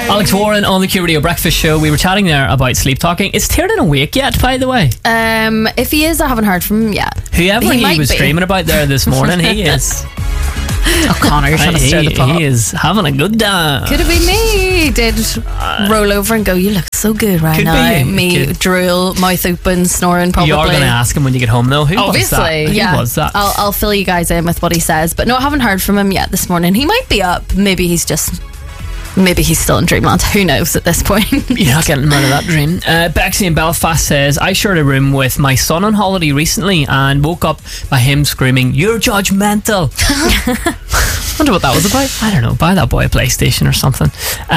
Alex Warren on the Q Radio Breakfast Show. We were chatting there about sleep talking. Is Tiernan awake yet, by the way? If he is, I haven't heard from him yet. Whoever he was dreaming about there this morning, he is. Oh, Connor, you're trying to stir the pot. He is having a good time. Could it be me? He did roll over and go, you look so good right Could now. be. Me, Could. drool, mouth open, snoring probably. You're going to ask him when you get home, though. Who was that? Obviously, yeah. Who was that? I'll fill you guys in with what he says. But no, I haven't heard from him yet this morning. He might be up. Maybe he's still in dreamland. Who knows at this point? You're not getting him out of that dream. Bexy in Belfast says, I shared a room with my son on holiday recently and woke up by him screaming, "You're judgmental." Wonder what that was about. I don't know. Buy that boy a PlayStation or something.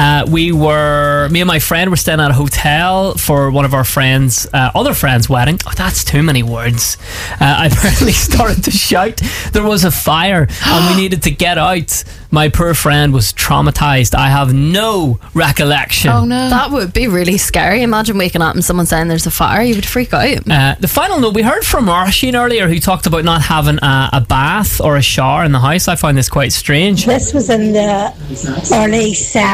Me and my friend were staying at a hotel for one of our friends' other friend's wedding. Oh, that's too many words. I apparently started to shout. There was a fire and we needed to get out. My poor friend was traumatized. I have no recollection. Oh no. That would be really scary. Imagine waking up and someone saying there's a fire. You would freak out. The final note, we heard from Roisin earlier, who talked about not having a bath or a shower in the house. I find this quite strange. This was in the early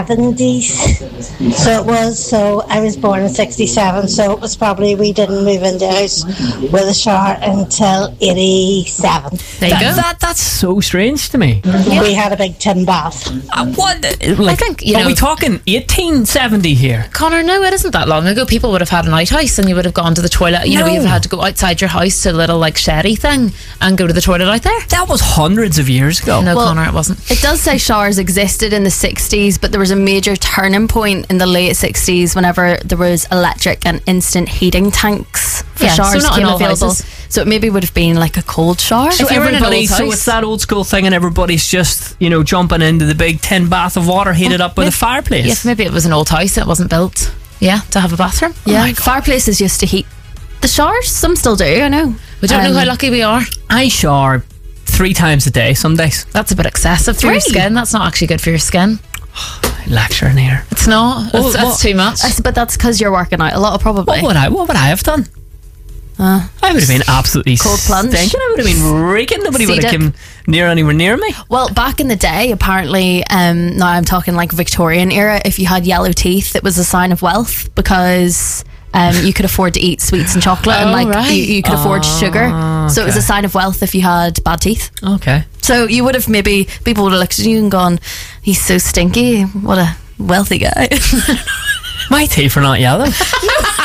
70s, so I was born in 67, so it was probably, we didn't move into the house with a shower until 87. There you go. That's so strange to me. We had a big tin bath. What? I think, are we talking 1870 here? Connor, no, it isn't that long ago. People would have had an outhouse and you would have gone to the toilet. You know, you've had to go outside your house to a little like sheddy thing and go to the toilet out there. That was hundreds of years ago. No, Connor, it wasn't. It does say showers existed in the 60s, but there was a major turning point in the late 60s whenever there was electric and instant heating tanks for showers so not became in all available. houses. So it maybe would have been like a cold shower. So If you were in an old so house- it's that old school thing and everybody's just, jumping into the big tin bath of water heated up with a fireplace. Yes, maybe it was an old house that wasn't built. Yeah, to have a bathroom. Yeah, fireplaces used to heat the showers. Some still do, I know. We don't know how lucky we are. I shower 3 times a day some days. That's a bit excessive for your skin. That's not actually good for your skin. Lecturing here. It's not. That's too much. But that's because you're working out a lot, probably. What would I have done? I would have been absolutely cold plunge. stinking. I would have been reeking. Nobody would have Sea come anywhere near me. Well, back in the day, apparently, now I'm talking like Victorian era, if you had yellow teeth, it was a sign of wealth because you could afford to eat sweets and chocolate and you could afford sugar. So it was a sign of wealth if you had bad teeth. Okay. So you would have people would have looked at you and gone, he's so stinky, what a wealthy guy. My teeth are not yellow.